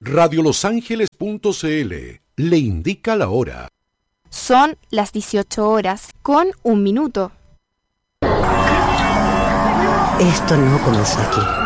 Radiolosangeles.cl le indica la hora. Son las 18 horas con 1 minuto. Esto no comenzó aquí.